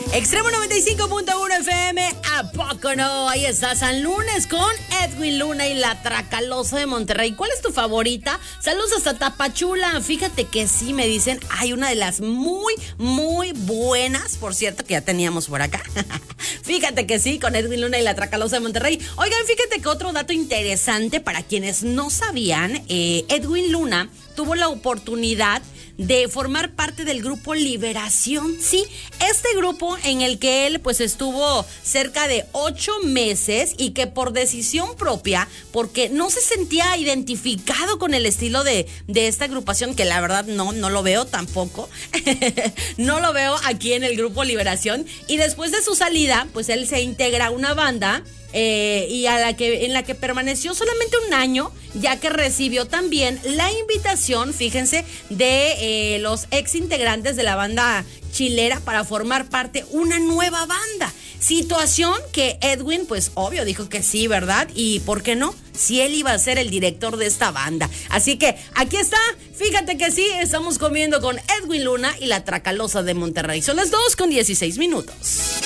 Extremo 95.1 FM, ¿a poco no? Ahí está San Lunes con Edwin Luna y la Tracalosa de Monterrey. ¿Cuál es tu favorita? Saludos hasta Tapachula. Fíjate que sí, me dicen, hay una de las muy buenas, por cierto, que ya teníamos por acá. Fíjate que sí, con Edwin Luna y la Tracalosa de Monterrey. Oigan, fíjate que otro dato interesante para quienes no sabían, Edwin Luna tuvo la oportunidad de formar parte del grupo Liberación. Sí, este grupo en el que él pues estuvo cerca de 8 meses y que por decisión propia, porque no se sentía identificado con el estilo de esta agrupación, que la verdad no lo veo tampoco, no lo veo aquí en el grupo Liberación, y después de su salida pues él se integra a una banda y en la que permaneció solamente un año, ya que recibió también la invitación, fíjense, de los ex integrantes de la banda chilera para formar parte una nueva banda. Situación que Edwin, pues obvio, dijo que sí, ¿verdad? Y ¿por qué no? Si él iba a ser el director de esta banda. Así que aquí está, fíjate que sí, estamos comiendo con Edwin Luna y la Tracalosa de Monterrey. Son las 2:16 minutos.